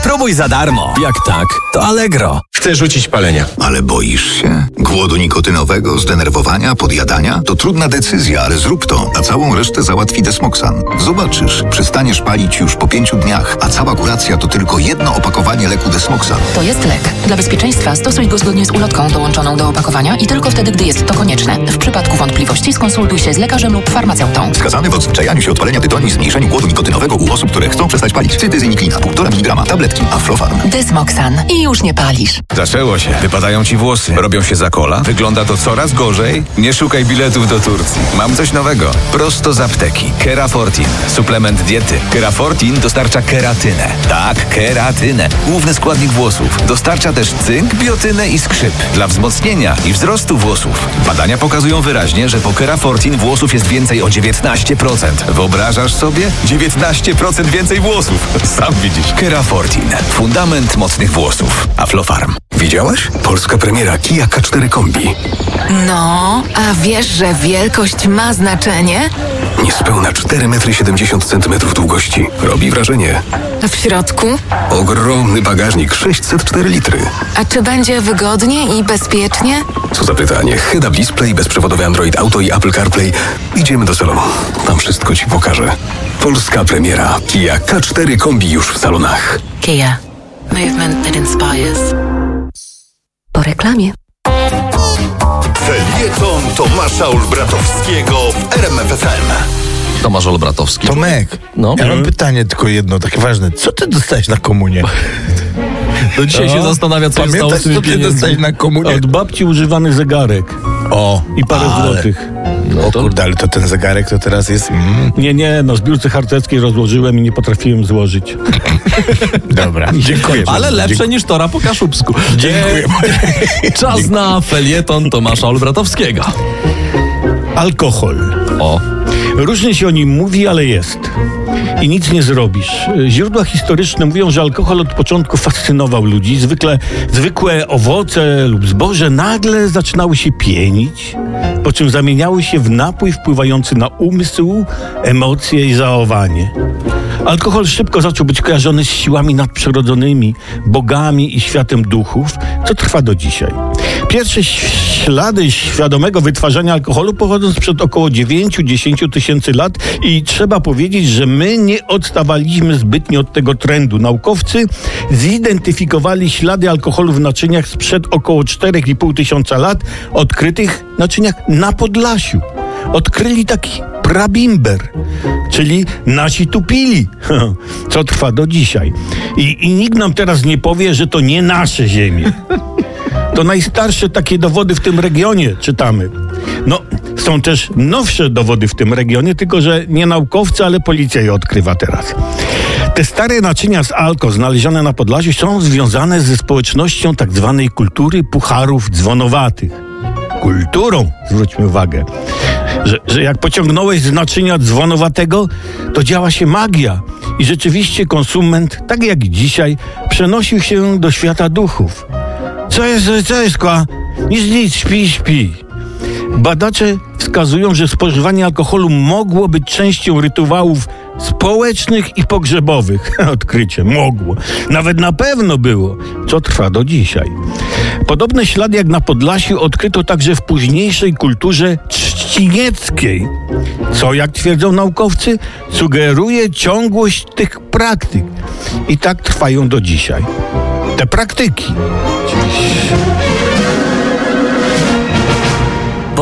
Spróbuj za darmo. Jak tak, to Allegro. Chcę rzucić palenia. Ale boisz się? Głodu nikotynowego, zdenerwowania, podjadania? To trudna decyzja, ale zrób to, a całą resztę załatwi Desmoxan. Zobaczysz, przestaniesz palić już po 5 dniach, a cała kuracja to tylko jedno opakowanie leku Desmoxan. To jest lek. Dla bezpieczeństwa stosuj go zgodnie z ulotką dołączoną do opakowania i tylko wtedy, gdy jest to konieczne. W przypadku wątpliwości skonsultuj się z lekarzem lub farmaceutą. Wskazany w odzwyczajaniu się od palenia tytoniu i zmniejszeniu głodu nikotynowego u osób, które chcą przestać palić. Cytyzyniklina, 1,5 mg, tabletki Aflofarm. Desmoxan. I już nie palisz. Zaczęło się. Wypadają ci włosy. Robią się za kola. Wygląda to coraz gorzej. Nie szukaj biletów do Turcji. Mam coś nowego. Prosto z apteki. Kerafortin. Suplement diety. Kerafortin dostarcza keratynę. Tak, keratynę. Główny składnik włosów. Dostarcza też cynk, biotynę i skrzyp. Dla wzmocnienia i wzrostu włosów. Badania pokazują wyraźnie, że po Kerafortin włosów jest więcej o 19%. Wyobrażasz sobie? 19% więcej włosów. Sam widzisz. Kerafortin. Fundament mocnych włosów. Aflofarm. Widziałaś? Polska premiera Kia K4 Kombi. No, a wiesz, że wielkość ma znaczenie? Niespełna 4,70 m długości. Robi wrażenie. A w środku? Ogromny bagażnik, 604 litry. A czy będzie wygodnie i bezpiecznie? Co za pytanie. Head-up display, bezprzewodowy Android Auto i Apple CarPlay. Idziemy do salonu. Tam wszystko ci pokażę. Polska premiera Kia K4 Kombi już w salonach. Kia. Movement that inspires. Po reklamie. Felieton Tomasza Olbratowskiego w RMF FM. Tomasz Olbratowski. Tomek, ja mam pytanie tylko jedno, takie ważne. Co ty dostałeś na komunię? Do dzisiaj się zastanawia, co się stało z tymi co ty dostałeś na komunię? Od babci używany zegarek. O, i parę złotych. O kurde, ale to ten zegarek to teraz jest... Nie, na zbiórce harcerskiej rozłożyłem i nie potrafiłem złożyć. Dobra, dziękuję. Ale lepsze niż tora po kaszubsku. Dziękuję. Czas na felieton Tomasza Olbratowskiego. Alkohol. O. Różnie się o nim mówi, ale jest. I nic nie zrobisz. Źródła historyczne mówią, że alkohol od początku fascynował ludzi. Zwykłe owoce lub zboże nagle zaczynały się pienić, po czym zamieniały się w napój wpływający na umysł, emocje i zachowanie. Alkohol szybko zaczął być kojarzony z siłami nadprzyrodzonymi, bogami i światem duchów, co trwa do dzisiaj. Pierwsze ślady świadomego wytwarzania alkoholu pochodzą sprzed około 9-10 tysięcy lat i trzeba powiedzieć, że my nie odstawaliśmy zbytnio od tego trendu. Naukowcy zidentyfikowali ślady alkoholu w naczyniach sprzed około 4,5 tysiąca lat, odkrytych naczyniach na Podlasiu. Odkryli taki prabimber, czyli nasi tu pili, co trwa do dzisiaj. I nikt nam teraz nie powie, że to nie nasze ziemie. To najstarsze takie dowody w tym regionie, czytamy. No, są też nowsze dowody w tym regionie, tylko że nie naukowcy, ale policja je odkrywa teraz. Te stare naczynia z alko znalezione na Podlasiu są związane ze społecznością tak zwanej kultury pucharów dzwonowatych. Kulturą, zwróćmy uwagę, że jak pociągnąłeś z naczynia dzwonowatego, to działa się magia i rzeczywiście konsument, tak jak i dzisiaj, przenosił się do świata duchów. Co jest, kwa? Nic, śpi. Badacze wskazują, że spożywanie alkoholu mogło być częścią rytuałów społecznych i pogrzebowych. Odkrycie, mogło. Nawet na pewno było, co trwa do dzisiaj. Podobne ślady jak na Podlasiu odkryto także w późniejszej kulturze trzcinieckiej, co, jak twierdzą naukowcy, sugeruje ciągłość tych praktyk. I tak trwają do dzisiaj. Te praktyki.